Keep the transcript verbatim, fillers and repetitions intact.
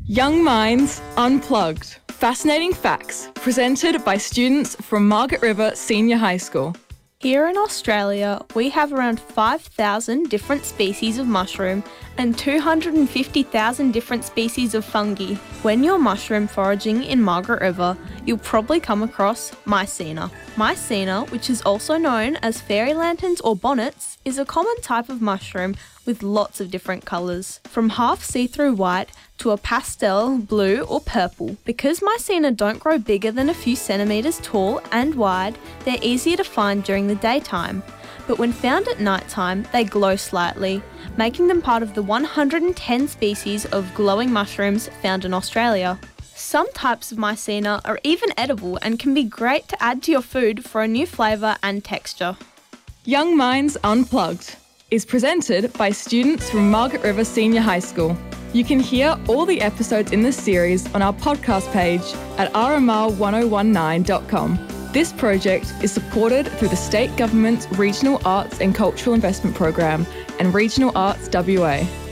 Young Minds Unplugged. Fascinating facts presented by students from Margaret River Senior High School. Here in Australia, we have around five thousand different species of mushroom and two hundred fifty thousand different species of fungi. When you're mushroom foraging in Margaret River, you'll probably come across Mycena. Mycena, which is also known as fairy lanterns or bonnets, is a common type of mushroom with lots of different colours, from half see-through white to a pastel blue or purple. Because Mycena don't grow bigger than a few centimetres tall and wide, they're easier to find during the daytime. But when found at night time, they glow slightly, making them part of the one hundred ten species of glowing mushrooms found in Australia. Some types of Mycena are even edible and can be great to add to your food for a new flavour and texture. Young Minds Unplugged is presented by students from Margaret River Senior High School. You can hear all the episodes in this series on our podcast page at r m r one oh one nine dot com. This project is supported through the State Government's Regional Arts and Cultural Investment Program and Regional Arts W A.